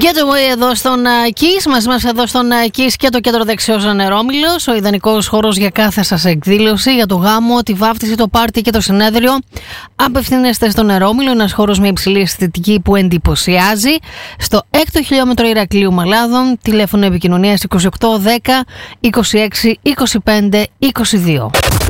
Getaway εδώ στον Kiss, μαζί μας εδώ στον Kiss και το κέντρο δεξιός Νερόμυλος, ο ιδανικός χώρος για κάθε σας εκδήλωση, για το γάμο, τη βάφτιση, το πάρτι και το συνέδριο. Απευθύνεστε στο Νερόμυλο, ένας χώρος με υψηλή αισθητική που εντυπωσιάζει, στο 6ο χιλιόμετρο Ηρακλείου Μαλάδων, τηλέφωνο επικοινωνίας 28 10 26 25 22.